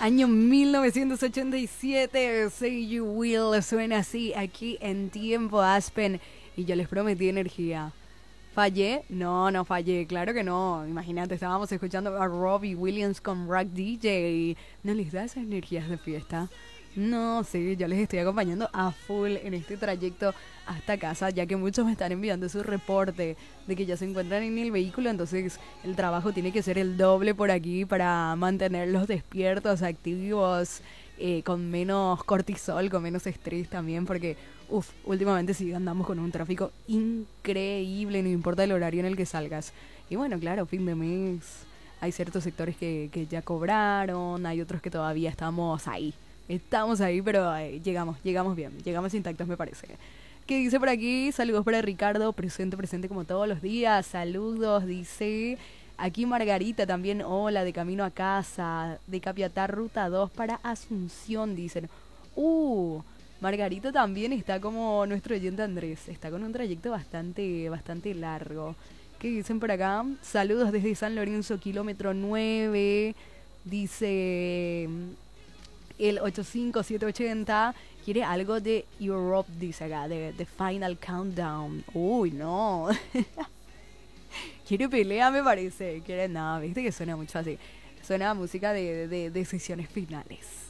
Año 1987, Say You Will, suena así aquí en Tiempo Aspen. Y yo les prometí energía. ¿Fallé? No, no fallé, claro que no. Imagínate, estábamos escuchando a Robbie Williams con Rock DJ. ¿No les da esas energías de fiesta? No, sí, yo les estoy acompañando a full en este trayecto hasta casa, ya que muchos me están enviando su reporte de que ya se encuentran en el vehículo, entonces el trabajo tiene que ser el doble por aquí para mantenerlos despiertos, activos, con menos cortisol, con menos estrés también, porque últimamente sí andamos con un tráfico increíble, no importa el horario en el que salgas. Y bueno, claro, fin de mes, hay ciertos sectores que ya cobraron, hay otros que todavía estamos ahí. Estamos ahí, pero llegamos bien, llegamos intactos me parece. ¿Qué dice por aquí? Saludos para Ricardo, presente, presente como todos los días. Saludos, dice. Aquí Margarita también, hola, de camino a casa, de Capiatá, ruta 2 para Asunción, dicen. Margarita también está como nuestro oyente Andrés, está con un trayecto bastante largo. ¿Qué dicen por acá? Saludos desde San Lorenzo, kilómetro 9. Dice el 85780 quiere algo de Europe, dice acá, de Final Countdown. Uy, no. Quiere pelea, me parece. Quiere nada, viste que suena mucho así. Suena a música de sesiones finales.